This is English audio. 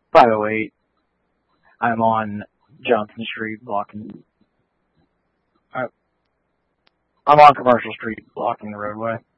508. I'm on Johnson Street I'm on Commercial Street blocking the roadway.